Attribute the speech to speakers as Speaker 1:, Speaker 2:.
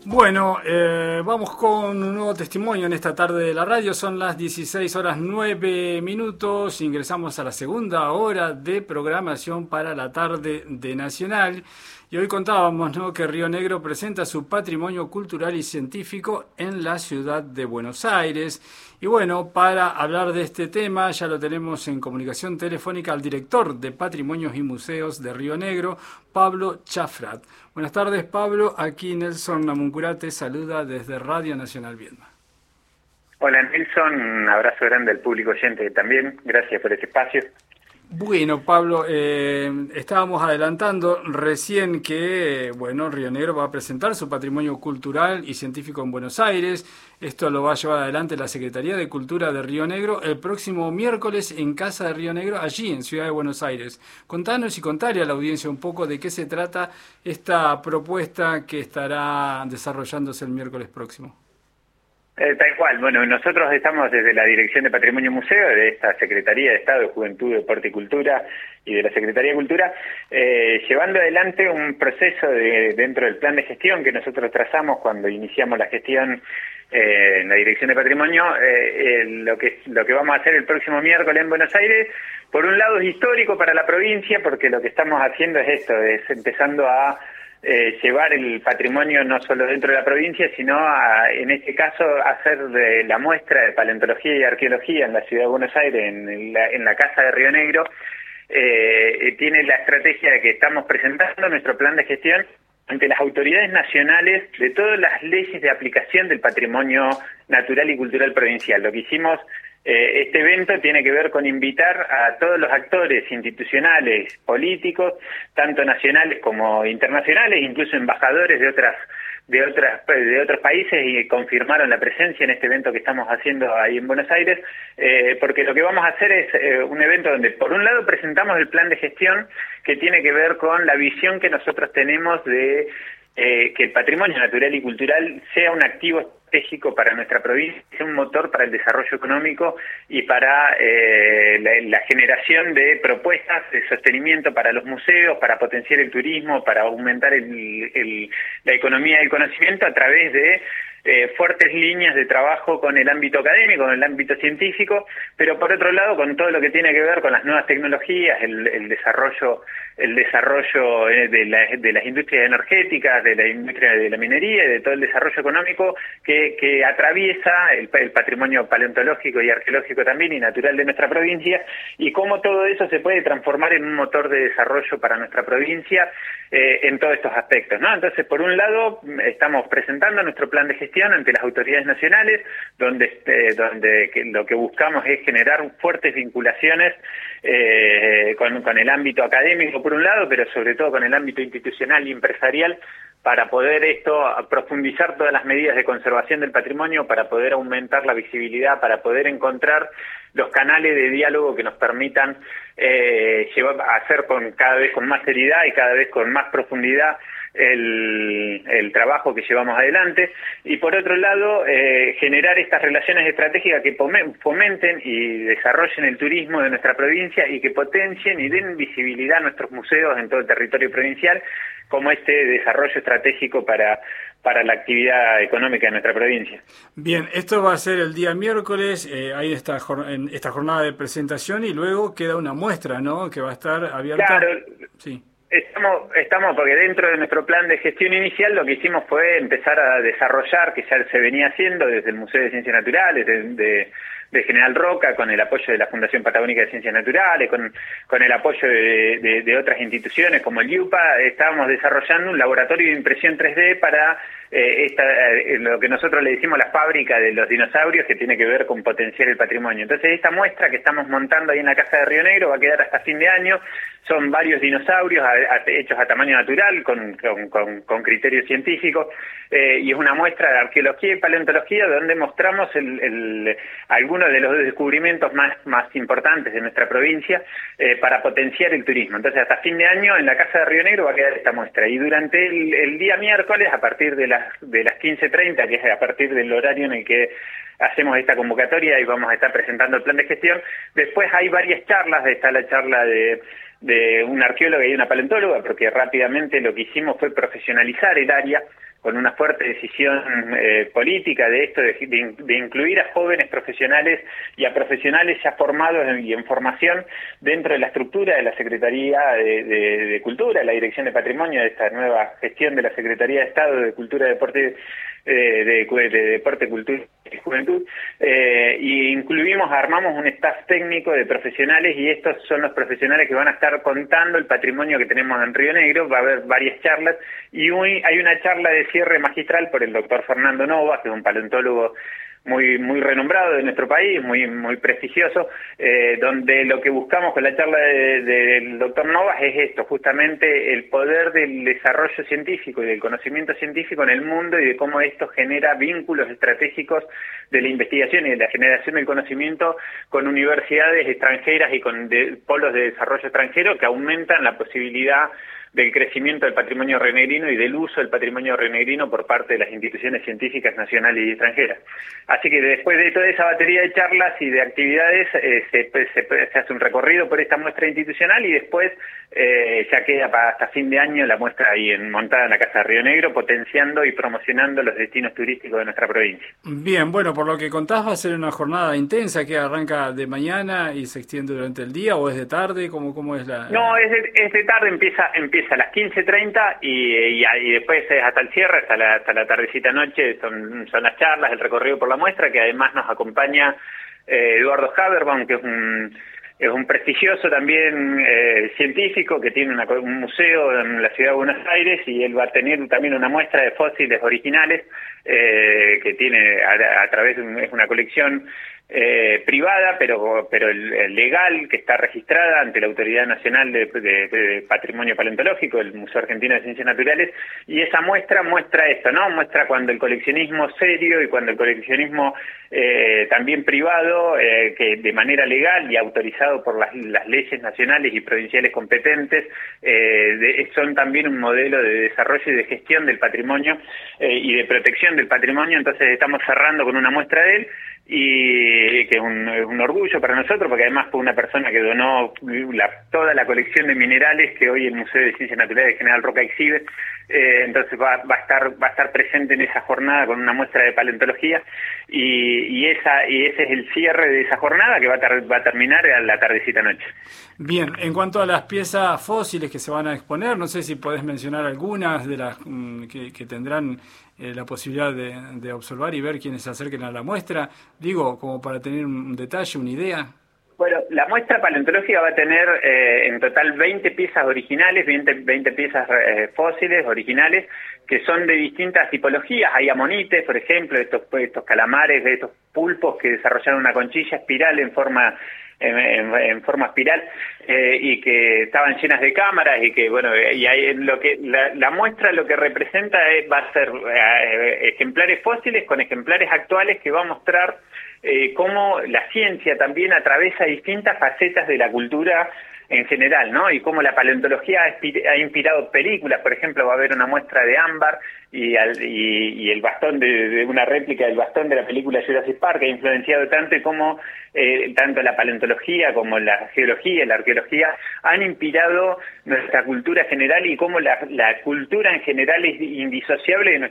Speaker 1: Bueno, vamos con un nuevo testimonio en esta tarde de la radio. Son las 16:09. Ingresamos a la segunda hora de programación para la tarde de Nacional. Y hoy contábamos, ¿no?, que Río Negro presenta su patrimonio cultural y científico en la ciudad de Buenos Aires. Y bueno, para hablar de este tema ya lo tenemos en comunicación telefónica al director de Patrimonios y Museos de Río Negro, Pablo Chafrat. Buenas tardes, Pablo. Aquí Nelson Namuncurá saluda desde Radio Nacional Viedma.
Speaker 2: Hola, Nelson. Un abrazo grande al público oyente también. Gracias por este espacio.
Speaker 1: Bueno, Pablo, estábamos adelantando recién que, Río Negro va a presentar su patrimonio cultural y científico en Buenos Aires. Esto lo va a llevar adelante la Secretaría de Cultura de Río Negro el próximo miércoles en Casa de Río Negro, allí en Ciudad de Buenos Aires. Contanos y contale a la audiencia un poco de qué se trata esta propuesta que estará desarrollándose el miércoles próximo.
Speaker 2: Tal cual. Bueno, nosotros estamos desde la Dirección de Patrimonio y Museo, de esta Secretaría de Estado de Juventud, Deporte y Cultura y de la Secretaría de Cultura, llevando adelante un proceso dentro del plan de gestión que nosotros trazamos cuando iniciamos la gestión en la Dirección de Patrimonio. Lo que vamos a hacer el próximo miércoles en Buenos Aires, por un lado es histórico para la provincia, porque lo que estamos haciendo es esto, es empezando a llevar el patrimonio no solo dentro de la provincia, sino en este caso hacer la muestra de paleontología y arqueología en la ciudad de Buenos Aires, en la Casa de Río Negro. Tiene la estrategia de que estamos presentando nuestro plan de gestión ante las autoridades nacionales de todas las leyes de aplicación del patrimonio natural y cultural provincial. Lo que hicimos, este evento tiene que ver con invitar a todos los actores institucionales, políticos, tanto nacionales como internacionales, incluso embajadores de otros países, y confirmaron la presencia en este evento que estamos haciendo ahí en Buenos Aires, porque lo que vamos a hacer es un evento donde, por un lado, presentamos el plan de gestión que tiene que ver con la visión que nosotros tenemos de que el patrimonio natural y cultural sea un activo estratégico para nuestra provincia, sea un motor para el desarrollo económico y para la generación de propuestas de sostenimiento para los museos, para potenciar el turismo, para aumentar la economía del conocimiento a través de fuertes líneas de trabajo con el ámbito académico, con el ámbito científico, pero por otro lado con todo lo que tiene que ver con las nuevas tecnologías, el desarrollo de las industrias energéticas, de la industria de la minería y de todo el desarrollo económico que atraviesa el patrimonio paleontológico y arqueológico también y natural de nuestra provincia, y cómo todo eso se puede transformar en un motor de desarrollo para nuestra provincia en todos estos aspectos, ¿no? Entonces, por un lado, estamos presentando nuestro plan de gestión ante las autoridades nacionales, donde lo que buscamos es generar fuertes vinculaciones con el ámbito académico por un lado, pero sobre todo con el ámbito institucional y empresarial, para poder profundizar todas las medidas de conservación del patrimonio, para poder aumentar la visibilidad, para poder encontrar los canales de diálogo que nos permitan hacer cada vez con más seriedad y cada vez con más profundidad el trabajo que llevamos adelante, y por otro lado generar estas relaciones estratégicas que fomenten y desarrollen el turismo de nuestra provincia y que potencien y den visibilidad a nuestros museos en todo el territorio provincial como este desarrollo estratégico para la actividad económica de nuestra provincia.
Speaker 1: Bien, esto va a ser el día miércoles, hay esta jornada de presentación y luego queda una muestra, ¿no?, que va a estar abierta. Claro, sí.
Speaker 2: Estamos porque dentro de nuestro plan de gestión inicial lo que hicimos fue empezar a desarrollar, que ya se venía haciendo desde el Museo de Ciencias Naturales, de General Roca, con el apoyo de la Fundación Patagónica de Ciencias Naturales, con el apoyo de otras instituciones como el IUPA. Estábamos desarrollando un laboratorio de impresión 3D para lo que nosotros le decimos la fábrica de los dinosaurios, que tiene que ver con potenciar el patrimonio. Entonces, esta muestra que estamos montando ahí en la Casa de Río Negro va a quedar hasta fin de año. Son varios dinosaurios hechos a tamaño natural, con criterios científicos, y es una muestra de arqueología y paleontología donde mostramos algunos de los descubrimientos más importantes de nuestra provincia para potenciar el turismo. Entonces, hasta fin de año en la Casa de Río Negro va a quedar esta muestra, y durante el día miércoles, a partir de las 15:30, que es a partir del horario en el que hacemos esta convocatoria y vamos a estar presentando el plan de gestión, después hay varias charlas. Está la charla de un arqueólogo y una paleontóloga, porque rápidamente lo que hicimos fue profesionalizar el área con una fuerte decisión política de esto, de incluir a jóvenes profesionales y a profesionales ya formados y en formación dentro de la estructura de la Secretaría de Cultura, la Dirección de Patrimonio, de esta nueva gestión de la Secretaría de Estado de Cultura, Deporte, Deporte, Cultura y Juventud, y armamos un staff técnico de profesionales, y estos son los profesionales que van a estar contando el patrimonio que tenemos en Río Negro. Va a haber varias charlas, y hoy hay una charla de cierre magistral por el doctor Fernando Novas, que es un paleontólogo muy renombrado de nuestro país, muy prestigioso, donde lo que buscamos con la charla del doctor Novas es esto, justamente el poder del desarrollo científico y del conocimiento científico en el mundo, y de cómo esto genera vínculos estratégicos de la investigación y de la generación del conocimiento con universidades extranjeras y con polos de desarrollo extranjero, que aumentan la posibilidad del crecimiento del patrimonio rionegrino y del uso del patrimonio rionegrino por parte de las instituciones científicas nacionales y extranjeras. Así que después de toda esa batería de charlas y de actividades, se hace un recorrido por esta muestra institucional, y después ya queda para hasta fin de año la muestra ahí montada en la Casa de Río Negro, potenciando y promocionando los destinos turísticos de nuestra provincia.
Speaker 1: Bien, bueno, por lo que contás, va a ser una jornada intensa que arranca de mañana y se extiende durante el día, ¿o es de tarde? ¿Cómo es la...?
Speaker 2: No, es de tarde, empieza a las 15:30 y después es hasta el cierre, hasta la tardecita noche, son las charlas, el recorrido por la muestra, que además nos acompaña Eduardo Haberbaum, que es un prestigioso también científico, que tiene un museo en la ciudad de Buenos Aires, y él va a tener también una muestra de fósiles originales que tiene a través de es una colección privada, pero legal, que está registrada ante la Autoridad Nacional de Patrimonio Paleontológico, el Museo Argentino de Ciencias Naturales, y esa muestra esto, ¿no? Muestra cuando el coleccionismo serio y cuando el coleccionismo también privado, que de manera legal y autorizado por las leyes nacionales y provinciales competentes, son también un modelo de desarrollo y de gestión del patrimonio y de protección del patrimonio. Entonces estamos cerrando con una muestra de él, y que es un orgullo para nosotros, porque además fue una persona que donó toda la colección de minerales que hoy el Museo de Ciencias Naturales de General Roca exhibe. Entonces va a estar presente en esa jornada con una muestra de paleontología, y ese es el cierre de esa jornada, que va a terminar a la tardecita noche.
Speaker 1: Bien, en cuanto a las piezas fósiles que se van a exponer, no sé si podés mencionar algunas de las que tendrán la posibilidad de observar y ver quienes se acerquen a la muestra, digo, como para tener un detalle, una idea.
Speaker 2: Bueno, la muestra paleontológica va a tener en total 20 piezas originales, 20 piezas fósiles originales, que son de distintas tipologías. Hay amonites, por ejemplo, estos calamares, estos pulpos que desarrollaron una conchilla espiral en forma espiral, y que estaban llenas de cámaras, y que bueno, y hay la muestra lo que representa va a ser ejemplares fósiles con ejemplares actuales, que va a mostrar cómo la ciencia también atraviesa distintas facetas de la cultura en general, ¿no? Y cómo la paleontología ha inspirado películas. Por ejemplo, va a haber una muestra de ámbar y el bastón de una réplica del bastón de la película Jurassic Park, que ha influenciado tanto, y cómo tanto la paleontología como la geología y la arqueología han inspirado nuestra cultura general, y cómo la cultura en general es indisociable de